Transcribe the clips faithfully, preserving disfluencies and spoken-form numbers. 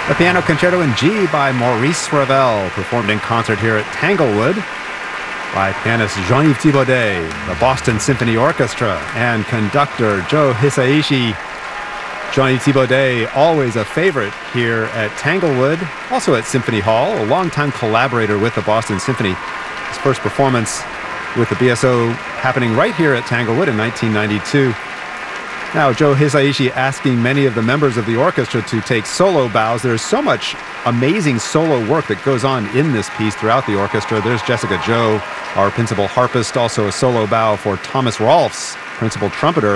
The Piano Concerto in G by Maurice Ravel, performed in concert here at Tanglewood by pianist Jean-Yves Thibaudet, the Boston Symphony Orchestra, and conductor Joe Hisaishi. Jean-Yves Thibaudet, always a favorite here at Tanglewood, also at Symphony Hall, a longtime collaborator with the Boston Symphony. His first performance with the B S O happening right here at Tanglewood in nineteen ninety-two. Now, Joe Hisaishi asking many of the members of the orchestra to take solo bows. There's so much amazing solo work that goes on in this piece throughout the orchestra. There's Jessica Joe, our principal harpist, also a solo bow for Thomas Rolfs, principal trumpeter.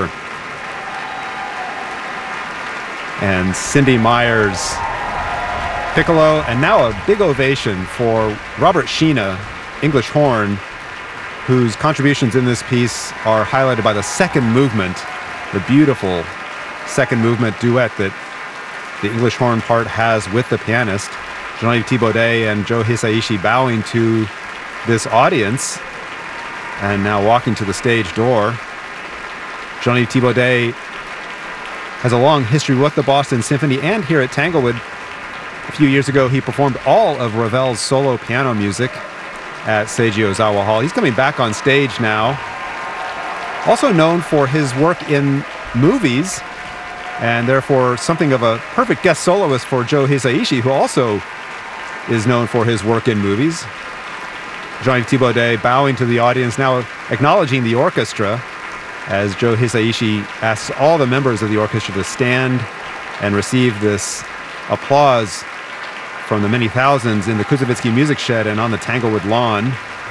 And Cindy Myers, piccolo, and now a big ovation for Robert Sheena, English horn, whose contributions in this piece are highlighted by the second movement, the beautiful second movement duet that the English horn part has with the pianist. Jean-Yves Thibaudet and Joe Hisaishi bowing to this audience and now walking to the stage door. Jean-Yves Thibaudet has a long history with the Boston Symphony and here at Tanglewood. A few years ago, he performed all of Ravel's solo piano music at Seiji Ozawa Hall. He's coming back on stage now. Also known for his work in movies, and therefore something of a perfect guest soloist for Joe Hisaishi, who also is known for his work in movies. Jean-Yves Thibaudet bowing to the audience, now acknowledging the orchestra, as Joe Hisaishi asks all the members of the orchestra to stand and receive this applause from the many thousands in the Kuzovitsky Music Shed and on the Tanglewood lawn.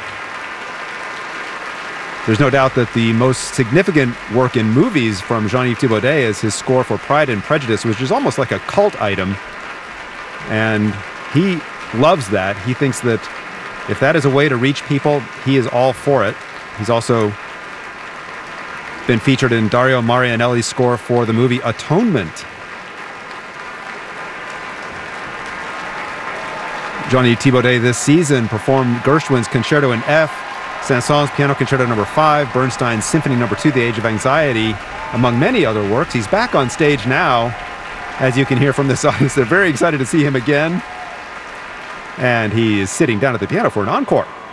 There's no doubt that the most significant work in movies from Jean-Yves Thibaudet is his score for Pride and Prejudice, which is almost like a cult item. And he loves that. He thinks that if that is a way to reach people, he is all for it. He's also been featured in Dario Marianelli's score for the movie Atonement. Jean-Yves Thibaudet this season performed Gershwin's Concerto in F, Saint-Saëns Piano Concerto number five, Bernstein's Symphony number two, The Age of Anxiety, among many other works. He's back on stage now, as you can hear from this audience. They're very excited to see him again. And he is sitting down at the piano for an encore.